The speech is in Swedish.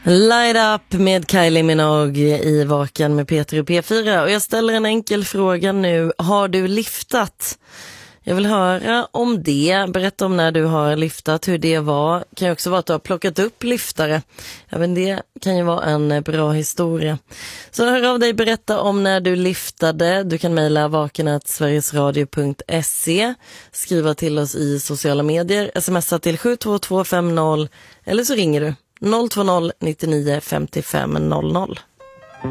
Light Up med Kylie Minogue i Vaken med Peter och P4. Och jag ställer en enkel fråga nu. Har du liftat? Jag vill höra om det. Berätta om när du har liftat, hur det var. Kan ju också vara att du har plockat upp liftare. Även det kan ju vara en bra historia. Så hör av dig, berätta om när du liftade. Du kan mejla vaken@sverigesradio.se. Skriva till oss i sociala medier. Smsa till 72250 eller så ringer du 020 99 55 00.